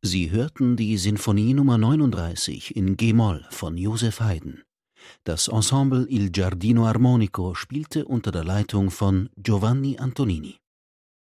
Sie hörten die Sinfonie Nummer 39 in G-Moll von Joseph Haydn. Das Ensemble Il Giardino Armonico spielte unter der Leitung von Giovanni Antonini.